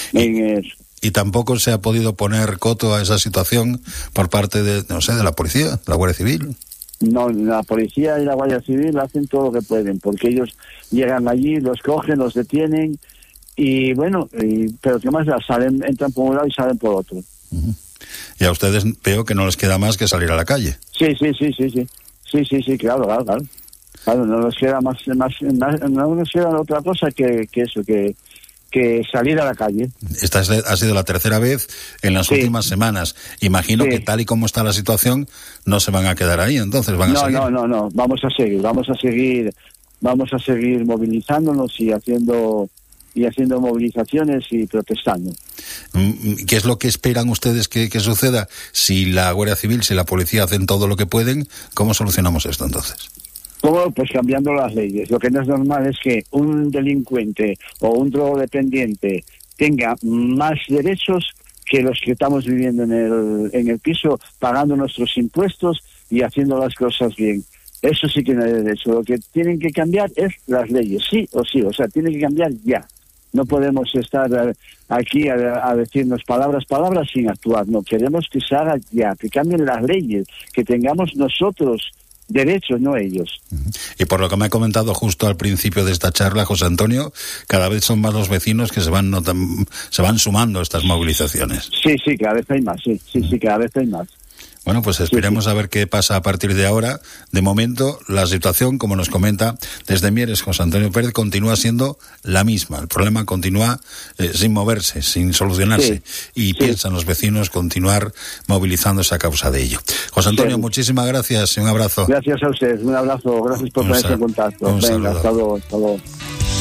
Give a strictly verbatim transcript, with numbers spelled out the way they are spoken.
en eso. Y tampoco se ha podido poner coto a esa situación por parte de, no sé, de la policía, de la Guardia Civil. No, la policía y la Guardia Civil hacen todo lo que pueden, porque ellos llegan allí, los cogen, los detienen, y bueno, y, pero que más da, salen, entran por un lado y salen por otro. Uh-huh. Y a ustedes veo que no les queda más que salir a la calle. Sí, sí, sí, sí, sí, sí, sí, sí, claro, claro, claro. Claro, no nos queda más, más, más no nos queda otra cosa que, que eso, que que salir a la calle. Esta es, ha sido la tercera vez en las sí. últimas semanas. Imagino sí. que tal y como está la situación, no se van a quedar ahí, entonces van no, a seguir. No, no, no, vamos a seguir, vamos a seguir, vamos a seguir movilizándonos y haciendo y haciendo movilizaciones y protestando. ¿Qué es lo que esperan ustedes que, que suceda? Si la Guardia Civil, si la policía hacen todo lo que pueden, ¿cómo solucionamos esto entonces? ¿Cómo? Pues cambiando las leyes. Lo que no es normal es que un delincuente o un drogodependiente tenga más derechos que los que estamos viviendo en el en el piso, pagando nuestros impuestos y haciendo las cosas bien. Eso sí que no hay derecho. Lo que tienen que cambiar es las leyes, sí o sí. O sea, tienen que cambiar ya. No podemos estar aquí a, a decirnos palabras, palabras sin actuar. No, queremos que se haga ya, que cambien las leyes, que tengamos nosotros derechos, no ellos. Y por lo que me ha comentado justo al principio de esta charla, José Antonio, cada vez son más los vecinos que se van notan, se van sumando a estas movilizaciones. Sí, sí, cada vez hay más, sí, sí, sí, cada vez hay más. Bueno, pues esperemos sí, sí. a ver qué pasa a partir de ahora. De momento, la situación, como nos comenta desde Mieres José Antonio Pérez, continúa siendo la misma. El problema continúa eh, sin moverse, sin solucionarse. Sí, y sí. piensan los vecinos continuar movilizándose a causa de ello. José Antonio, sí. muchísimas gracias y un abrazo. Gracias a ustedes, un abrazo. Gracias por ponerse en contacto. Venga, hasta luego, hasta luego.